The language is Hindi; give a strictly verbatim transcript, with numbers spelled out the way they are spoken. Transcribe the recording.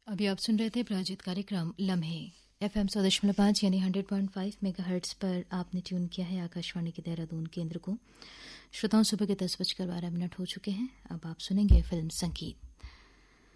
अभी आप सुन रहे थे प्रायोजित कार्यक्रम लम्हे एफएम सौ दशमलव पाँच यानी हंड्रेड पॉइंट फाइव मेगाहर्ट्ज पर आपने ट्यून किया है आकाशवाणी के देहरादून केंद्र को। श्रोताओं, सुबह के दस बजकर बारह मिनट हो चुके हैं। अब आप सुनेंगे फिल्म संगीत।